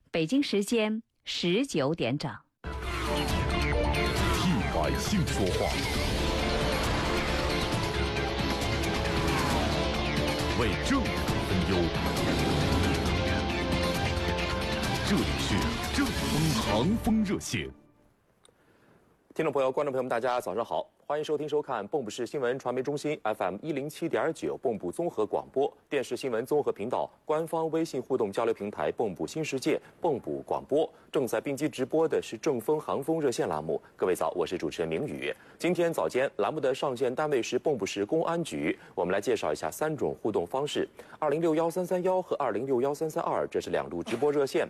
北京时间19点整。 替百姓说话，为正义分忧。这里是正风航风热线。 听众朋友、观众朋友们，大家早上好。欢迎收听收看蚌埠市新闻传媒中心 FM 107.9蚌埠综合广播电视新闻综合频道官方微信互动交流平台蚌埠新世界蚌埠广播正在并机直播的是正风航风热线栏目。各位早，我是主持人明宇。今天早间栏目的上线单位是蚌埠市公安局。我们来介绍一下3种互动方式：2061-331和2061-332，这是2路直播热线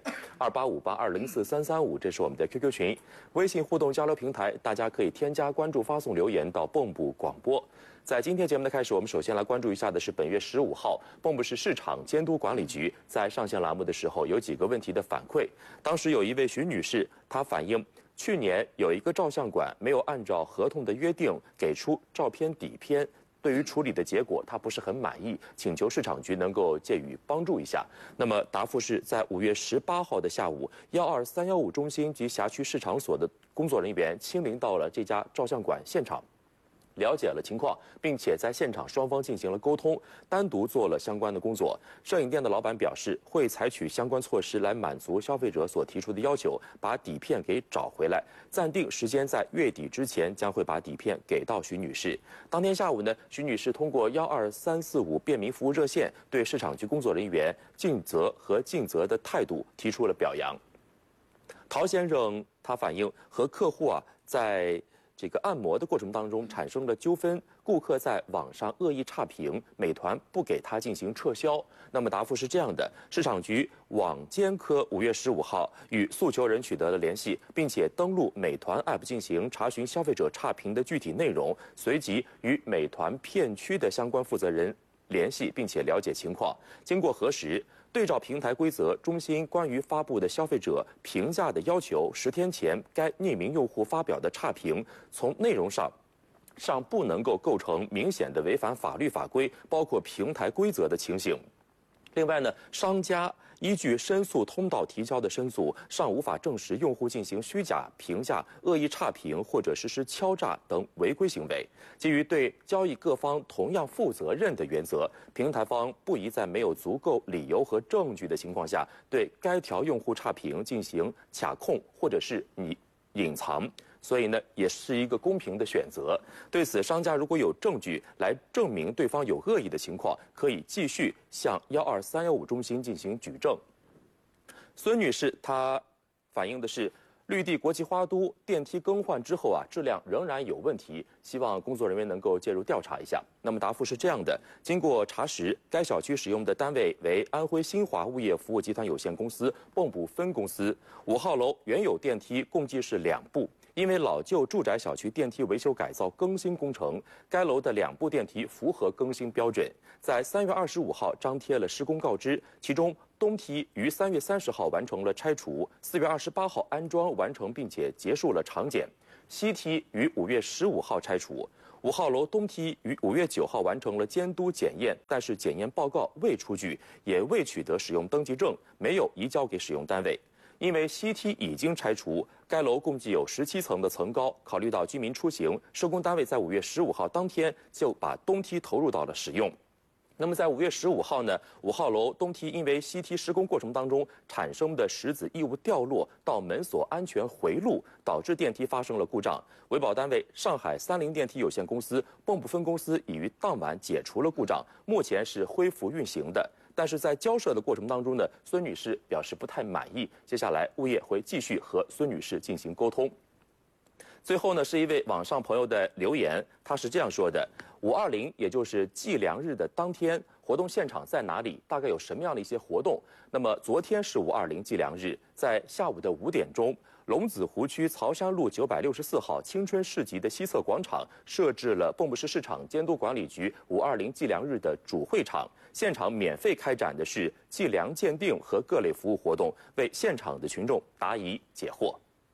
；2858-204-335，这是我们的 QQ 群。微信互动交流平台，大家可以添加关注、发送留言到蚌埠广播。在今天节目的开始，我们首先来关注一下的是本月15号，蚌埠市市场监督管理局在上线栏目的时候有几个问题的反馈。当时有一位徐女士，她反映去年有一个照相馆没有按照合同的约定给出照片底片，对于处理的结果她不是很满意，请求市场局能够借予帮助一下。那么答复是在5月18号的下午，12315中心及辖区市场所的工作人员亲临到了这家照相馆现场，了解了情况，并且在现场双方进行了沟通，单独做了相关的工作。摄影店的老板表示，会采取相关措施来满足消费者所提出的要求，把底片给找回来。暂定时间在月底之前将会把底片给到徐女士。当天下午呢，徐女士通过12345便民服务热线对市场局工作人员尽责和尽责的态度提出了表扬。陶先生他反映和客户在这个按摩的过程当中产生了纠纷，顾客在网上恶意差评，美团不给他进行撤销。那么答复是这样的：市场局网监科5月15号与诉求人取得了联系，并且登录美团 App 进行查询消费者差评的具体内容，随即与美团片区的相关负责人联系，并且了解情况。经过核实，对照平台规则，中心关于发布的消费者评价的要求，10天前该匿名用户发表的差评，从内容上不能够构成明显的违反法律法规，包括平台规则的情形。另外呢，商家依据申诉通道提交的申诉，尚无法证实用户进行虚假评价、恶意差评或者实施敲诈等违规行为。基于对交易各方同样负责任的原则，平台方不宜在没有足够理由和证据的情况下，对该条用户差评进行卡控或者是隐藏。所以呢，也是一个公平的选择。对此，商家如果有证据来证明对方有恶意的情况，可以继续向12315中心进行举证。孙女士她反映的是，绿地国际花都电梯更换之后质量仍然有问题，希望工作人员能够介入调查一下。那么答复是这样的：经过查实，该小区使用的单位为安徽新华物业服务集团有限公司蚌埠分公司，5号楼原有电梯共计是2部。因为老旧住宅小区电梯维修改造更新工程，该楼的2部电梯符合更新标准，在3月25号张贴了施工告知，其中东梯于3月30号完成了拆除，4月28号安装完成并且结束了长检，西梯于5月15号拆除。5号楼东梯于5月9号完成了监督检验，但是检验报告未出具，也未取得使用登记证，没有移交给使用单位。因为西梯已经拆除，该楼共计有17层的层高，考虑到居民出行，施工单位在5月15号当天就把东梯投入到了使用。那么在5月15号呢，5号楼东梯因为西梯施工过程当中产生的石子异物掉落到门锁安全回路，导致电梯发生了故障。维保单位上海30电梯有限公司蚌埠分公司已于当晚解除了故障，目前是恢复运行的。但是在交涉的过程当中呢，孙女士表示不太满意，接下来物业会继续和孙女士进行沟通。最后呢，是一位网上朋友的留言，他是这样说的：520，也就是计量日的当天，活动现场在哪里？大概有什么样的一些活动？那么昨天是520计量日，在下午的5点钟，龙子湖区曹山路964号青春市集的西侧广场设置了蚌埠市市场监督管理局520计量日的主会场，现场免费开展的是计量鉴定和各类服务活动，为现场的群众答疑解惑。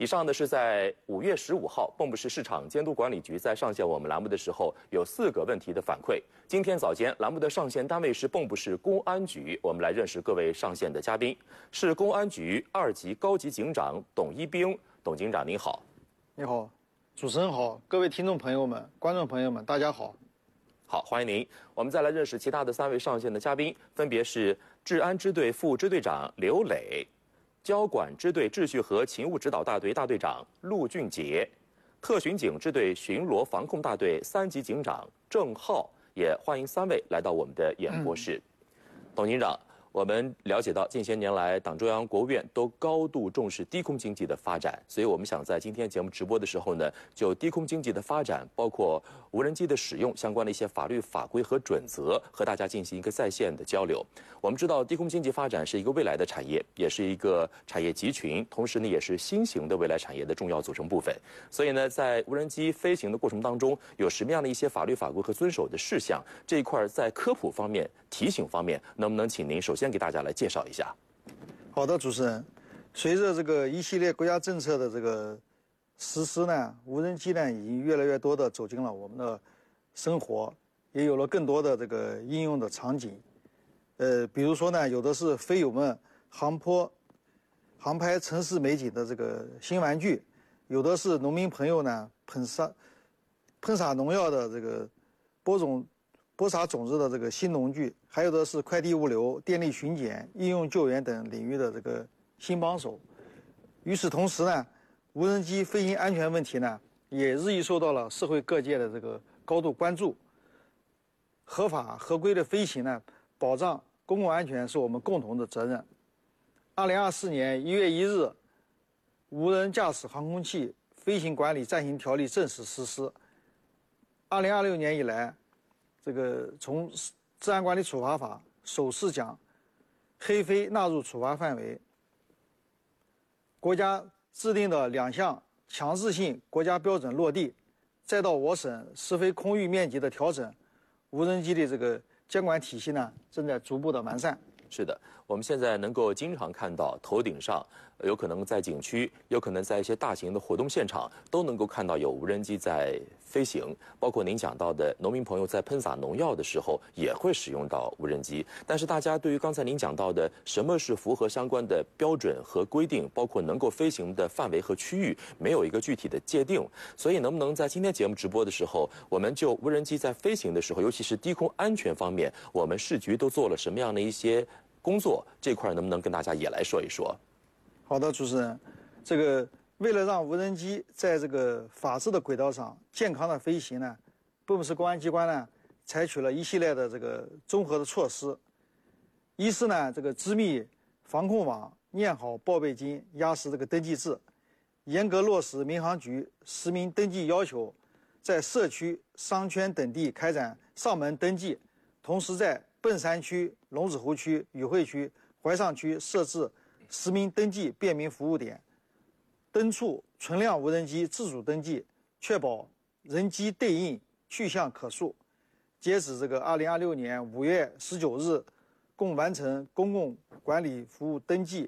以上呢是在5月15号，蚌埠市市场监督管理局在上线我们栏目的时候，有4个问题的反馈。今天早间，栏目的上线单位是蚌埠市公安局，我们来认识各位上线的嘉宾。市公安局2级高级警长董一兵，董警长您好。 你好，主持人好，各位听众朋友们、观众朋友们，大家好。 好，欢迎您。我们再来认识其他的3位上线的嘉宾，分别是治安支队副支队长刘磊。交管支队秩序和勤务指导大队大队长陆俊杰，特巡警支队巡逻防控大队3级警长郑浩，也欢迎3位来到我们的演播室。董警长，我们了解到近些年来，党中央、国务院都高度重视低空经济的发展，所以我们想在今天节目直播的时候呢，就低空经济的发展，包括无人机的使用相关的一些法律法规和准则，和大家进行一个在线的交流。我们知道，低空经济发展是一个未来的产业，也是一个产业集群，同时呢，也是新型的未来产业的重要组成部分。所以呢，在无人机飞行的过程当中，有什么样的一些法律法规和遵守的事项？这一块在科普方面、提醒方面，能不能请您首先给大家来介绍一下？ 好的，主持人。随着这个一系列国家政策的这个实施呢，无人机呢已经越来越多的走进了我们的生活，也有了更多的这个应用的场景。比如说呢，有的是飞友们航拍城市美景的这个新玩具，有的是农民朋友呢喷洒农药的这个播撒种子的这个新农具，还有的是快递物流、电力巡检、应用救援等领域的这个新帮手。与此同时呢，无人机飞行安全问题呢，也日益受到了社会各界的这个高度关注。合法合规的飞行呢，保障公共安全是我们共同的责任。2024年1月1日，《无人驾驶航空器飞行管理暂行条例》正式实施。2026年以来，这个从治安管理处罚法首次将黑飞纳入处罚范围。国家制定的2项强制性国家标准落地，再到我省试飞空域面积的调整，无人机的这个监管体系呢，正在逐步的完善。 是的，我们现在能够经常看到头顶上，有可能在景区，有可能在一些大型的活动现场，都能够看到有无人机在飞行。包括您讲到的农民朋友在喷洒农药的时候，也会使用到无人机。但是大家对于刚才您讲到的什么是符合相关的标准和规定，包括能够飞行的范围和区域，没有一个具体的界定。所以能不能在今天节目直播的时候，我们就无人机在飞行的时候，尤其是低空安全方面，我们市局都做了什么样的一些工作，这块能不能跟大家也来说一说？ 好的，主持人，这个为了让无人机在这个法治的轨道上健康的飞行呢，蚌埠市公安机关呢采取了一系列的这个综合的措施。一是呢，这个织密防控网，念好报备金，压实这个登记制，严格落实民航局实名登记要求，在社区、商圈等地开展上门登记，同时在蚌山区、龙子湖区、宇惠区、淮上区设置实名登记便民服务点，登处存量无人机自主登记，确保人机对应去向可溯。截止这个2026年5月19日，共完成公共管理服务登记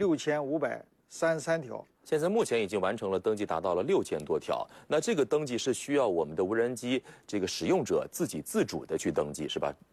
6533条。 现在目前已经完成了登记，达到了6000多条。那这个登记是需要我们的无人机这个使用者自己自主的去登记，是吧？